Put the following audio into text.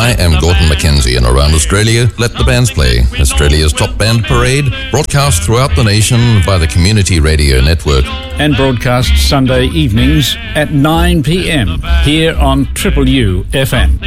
I am Gordon Mackenzie, and around Australia, let the bands play. Australia's top band parade, broadcast throughout the nation by the Community Radio Network. And broadcast Sunday evenings at 9 p.m. here on Triple U FM.